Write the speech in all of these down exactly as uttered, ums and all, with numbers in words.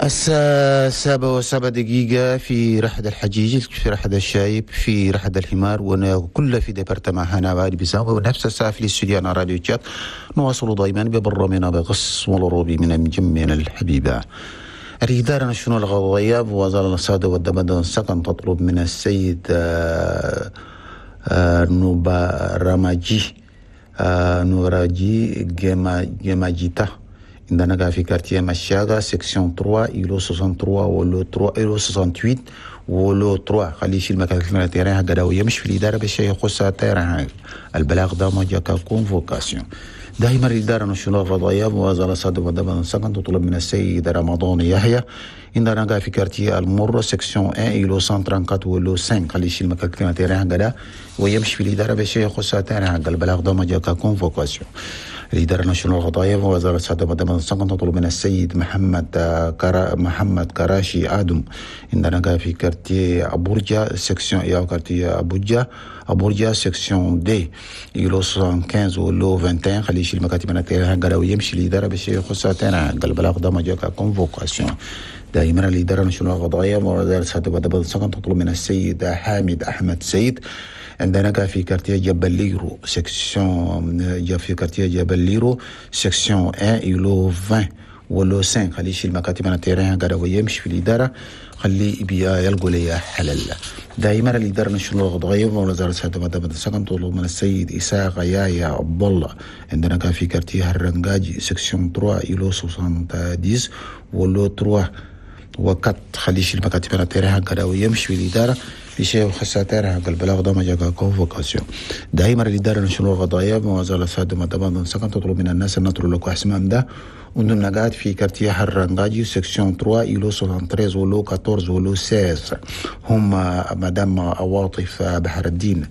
الساعة سبعة وسبع دقيقة في رحد الحجيج، في رحد الشايب، في رحد الحمار، وكل في ديبارتمان هنا بعد بيساوي ونفس الساعة في الاستوديو أنا راديو تشات. نواصل دائما ببرامنا بقص والروبي من مجمعنا الحبيبة. الإدارة الشؤون القضائية بوزارة الصادة والدبادة والسكن تطلب من السيد آآ آآ نوبا راماجي نوراجي جماجيتا عندنا في كارتيه مشاغا سيكسيون ثلاثة إيلو ستة وستين ولو ثلاثة إيلو ثمانية وستين ولو ثلاثة خلي يشيل مكان في التيران هكذا ويمشي في الإدارة بالشيء يخص التيران. البلاغ ده ما جاك كونفوكاسيون. دائما الإدارة الشؤون القضائية بوزارة الصادة والدبادة والسكن تطلب من السيد رمضان يحيى عندنا في كارتيه المر سيكسيون واحد إيلو مئة وأربعة وثلاثين ولو خمسة خلي يشيل مكان في التيران هكذا ويمشي في الإدارة بالشيء يخص التيران. البلاغ ده ما جاك كونفوكاسيون. الإدارة الناشونال القضائية ووزارة الصحة والدبابة والسكن تطلب من السيد محمد كرا محمد كراشي آدم عندنا في كارتيه أبورجا سيكسيون يا كارتيه أبوجا أبورجا سيكسيون دي يلو خمسة وخمسين ولو واحد وعشرين خلي يشيل مكاتب التيران هكذا ويمشي الإدارة بالشيء يخص التيران. البلاغ ده ما جاك كونفوكاسيون. دائما الإدارة الناشونال القضائية ووزارة الصحة والدبابة والسكن تطلب من السيد حامد أحمد سيد عندنا في كارتيه جبل ليرو سيكسيون جا في كارتيه جبل ليرو سيكسيون واحد يلو عشرين ولو خمسة خلي يشيل المكاتب من التيران هكذا ويمشي في الإدارة خلي بيا يلقوا لي حلال. دائما الإدارة الناشونال القضائية ووزارة الصحة والدبابة والسكن تطلب من السيد إسحاق يايا عبد الله عندنا في كارتيه هرنجاجي سيكسيون ثلاثة يلو سبعين ولو ثلاثة وقت خلي يشيل المكاتب من التيران هكذا ويمشي في الإدارة بشيء خساتيرها البلاغ ده ما جاك كونفوكاسيون. دائما الإدارة الناشونال القضائية بوزارة الصحة والدبابة والسكن تطلب من الناس أن نطلب لكم أسماء ده وندم نقاط في كارتيه حرنجاجي سيكسيون ثلاثة إيلو سبعة وثلاثين ولو أربعة عشر ولو ستة هم مدام عواطف بحر الدين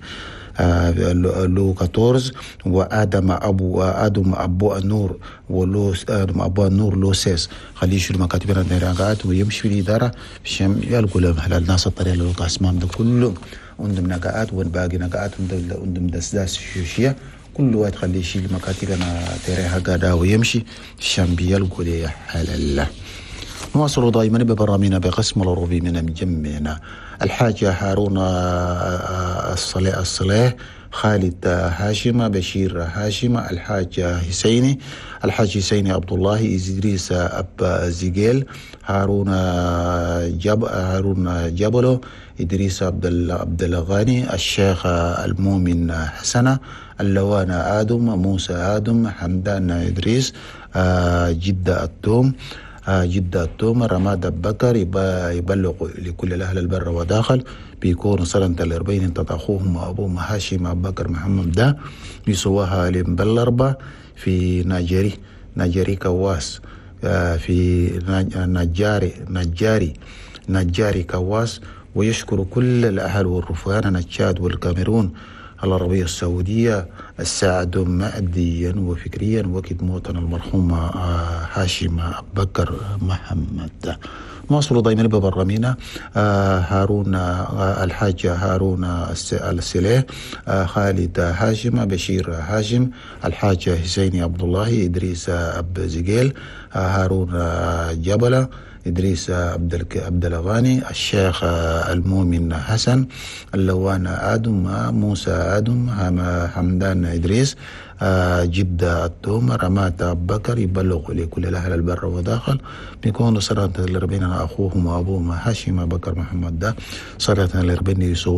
لو أربعة عشر وآدم أبو آدم أبو النور ولو آدم أبو النور لو ستة خليه يشيل مكاتب النقاط ويمشي في الإدارة بشام يلقوا لهم على الناس الطريقة اللي لقى اسمهم ده كله عندهم نقاط والباقي نقاط عندهم دسداس شوشية كل واحد خليه يشيل مكاتبنا تريها قادا ويمشي الشام بيلقوا لي حلال. نواصل دائما ببرامجنا بقسم الروبي من مجمعنا. الحاجة هارون الصلاة الصلاة خالد هاشم بشير هاشم الحاج حسيني الحاج حسيني عبد الله إدريس أب زيجيل هارون جب هارون جبلو إدريس عبد عبد الغني الشيخ المؤمن حسنة اللوان آدم موسى آدم حمدان إدريس جدة التوم جدة التوم رماد بكر يبلغ لكل الأهل البر وداخل بيكون صلنة الأربعين انت أخوهم أبوهم هاشم أبو بكر محمد ده بيسواها لمبلربا في ناجري ناجري كواس في نجاري نجاري نجاري كواس. ويشكر كل الأهل والرفقان التشاد والكاميرون العربية السعودية الساعدوا ماديا وفكريا وقت موتنا المرحوم هاشم أبو بكر محمد. نواصل دائما ببرامجنا. هارون الحاج هارون السليه خالد هاشم بشير هاشم الحاج حسيني عبد الله إدريس أب زيجيل هارون جبلة إدريس عبد عبد الغني الشيخ المؤمن حسن اللوان آدم موسى آدم حمدان إدريس جدة التوم رمات أبو بكر يبلغ لكل الأهل البر وداخل بيكون صلاة الأربعين أخوهم وأبوهم هاشم أبو بكر محمد ده صلاة الأربعين يسوع